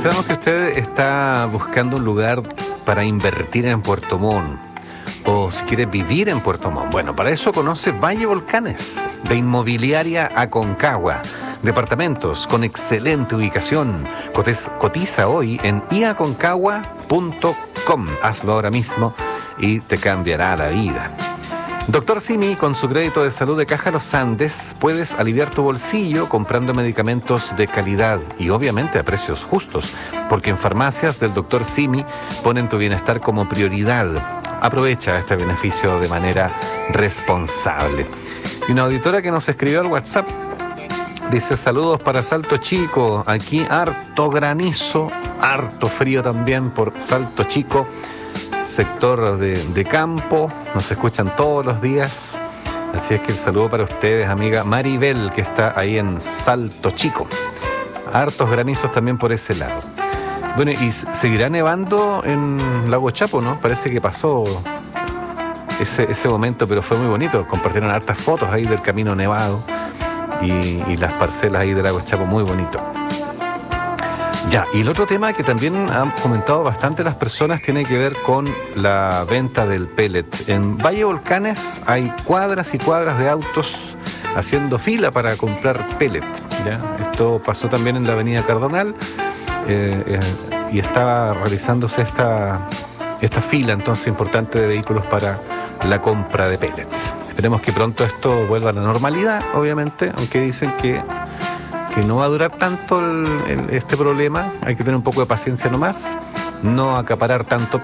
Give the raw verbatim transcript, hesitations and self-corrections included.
Sabemos que usted está buscando un lugar para invertir en Puerto Montt, o si quiere vivir en Puerto Montt. Bueno, para eso conoce Valle Volcanes, de Inmobiliaria Aconcagua. Departamentos con excelente ubicación. Cotiza, cotiza hoy en i aconcagua punto com. Hazlo ahora mismo y te cambiará la vida. Doctor Simi, con su crédito de salud de Caja Los Andes, puedes aliviar tu bolsillo comprando medicamentos de calidad y obviamente a precios justos, porque en farmacias del Doctor Simi ponen tu bienestar como prioridad. Aprovecha este beneficio de manera responsable. Y una auditora que nos escribió al WhatsApp dice: saludos para Salto Chico, aquí harto granizo, harto frío también por Salto Chico, sector de, de campo, nos escuchan todos los días, así es que el saludo para ustedes, amiga Maribel, que está ahí en Salto Chico. Hartos granizos también por ese lado. Bueno, y seguirá nevando en Lago Chapo, ¿no? Parece que pasó ese, ese momento, pero fue muy bonito. Compartieron hartas fotos ahí del camino nevado y, y las parcelas ahí del Lago Chapo, muy bonito. Ya, y el otro tema que también han comentado bastante las personas tiene que ver con la venta del pellet. En Valle Volcanes hay cuadras y cuadras de autos haciendo fila para comprar pellet, ¿ya? Esto pasó también en la avenida Cardonal. Eh, eh, y estaba realizándose esta, esta fila entonces importante de vehículos para la compra de pellets. Esperemos que pronto esto vuelva a la normalidad, obviamente, aunque dicen que, que no va a durar tanto el, el, este problema. Hay que tener un poco de paciencia nomás, no acaparar tanto